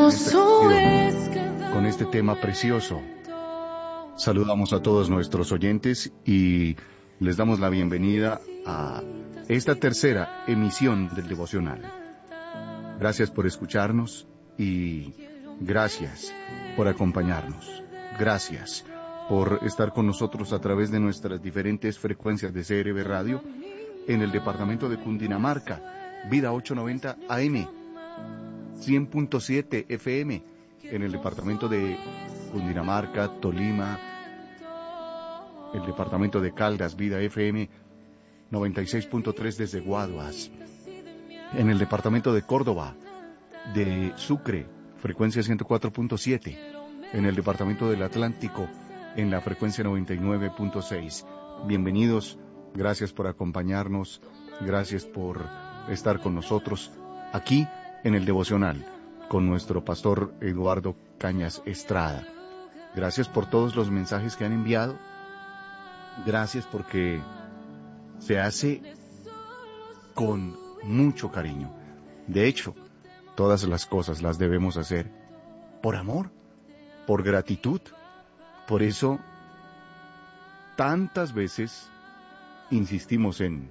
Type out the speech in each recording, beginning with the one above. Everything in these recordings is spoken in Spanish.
con este tema precioso. Saludamos a todos nuestros oyentes y les damos la bienvenida a esta tercera emisión del devocional. Gracias por escucharnos y gracias por acompañarnos. Gracias por estar con nosotros a través de nuestras diferentes frecuencias de CRB Radio en el departamento de Cundinamarca, Vida 890 AM, 100.7 FM en el departamento de Cundinamarca, Tolima, el departamento de Caldas, Vida FM 96.3 desde Guaduas, en el departamento de Córdoba, de Sucre, frecuencia 104.7, en el departamento del Atlántico, en la frecuencia 99.6. Bienvenidos, gracias por acompañarnos, gracias por estar con nosotros aquí en el devocional con nuestro pastor Eduardo Cañas Estrada. Gracias por todos los mensajes que han enviado. Gracias porque se hace con mucho cariño. De hecho, todas las cosas las debemos hacer por amor, por gratitud. Por eso, tantas veces insistimos en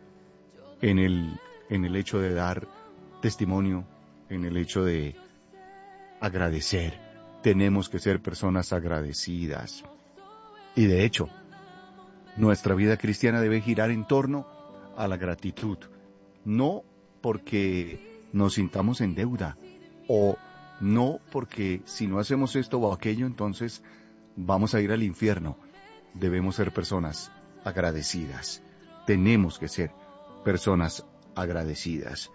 el hecho de dar testimonio, en el hecho de agradecer. Tenemos que ser personas agradecidas. Y de hecho, nuestra vida cristiana debe girar en torno a la gratitud. No porque nos sintamos en deuda, o no porque si no hacemos esto o aquello, entonces vamos a ir al infierno. Debemos ser personas agradecidas. Tenemos que ser personas agradecidas.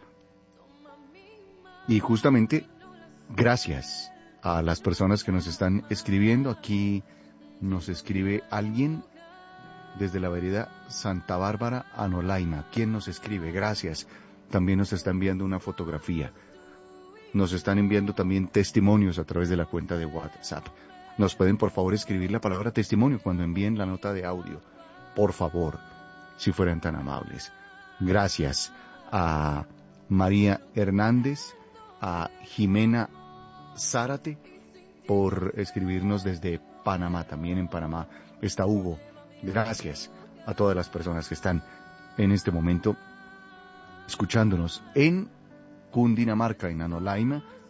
Y justamente, gracias a las personas que nos están escribiendo. Aquí nos escribe alguien desde la vereda Santa Bárbara, Anolaima. ¿Quién nos escribe? Gracias. También nos está enviando una fotografía. Nos están enviando también testimonios a través de la cuenta de WhatsApp. Nos pueden por favor escribir la palabra testimonio cuando envíen la nota de audio. Por favor, si fueran tan amables. Gracias a María Hernández, a Jimena Zárate por escribirnos desde Panamá. También en Panamá está Hugo. Gracias a todas las personas que están en este momento escuchándonos en Cundinamarca, en Anolaima.